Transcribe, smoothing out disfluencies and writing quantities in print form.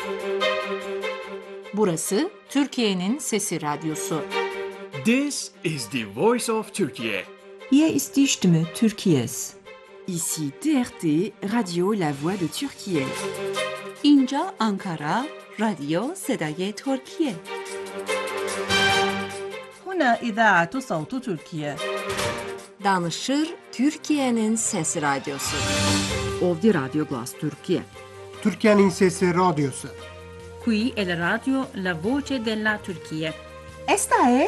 Burası Türkiye'nin Sesi Radyosu. This is the voice of Turkey. Hier ist die Stimme Türkiye's. Ici TRT, Radio La Voix de Türkiye. اینجا آنکارا، رادیو صدای ترکیه. هنا إذاعة صوت تركيا. Danışır Türkiye'nin Sesi Radyosu. Ovdje Radio Glas Türkiye. Türkiye'nin Sesi Radyosu. Qui è la radio La Voce della Turchia. Esta es